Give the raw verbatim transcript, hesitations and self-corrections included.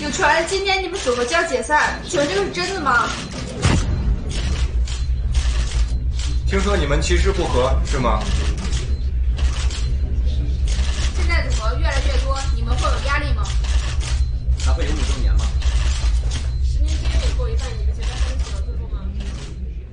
有传今天你们组合就要解散，请问这个是真的吗？ 听说你们其实不和，是吗？ 现在组合越来越多，你们会有压力吗？